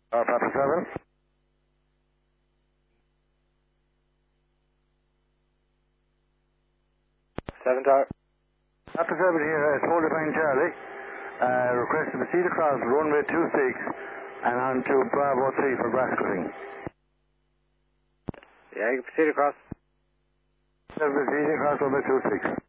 Papa 7. 7 Tower. Papa 7 here, Toll Define Charlie. Request to proceed across runway 26 and on to Bravo 3 for grass cutting. Yeah, you can proceed across. 7 proceeding across runway 26.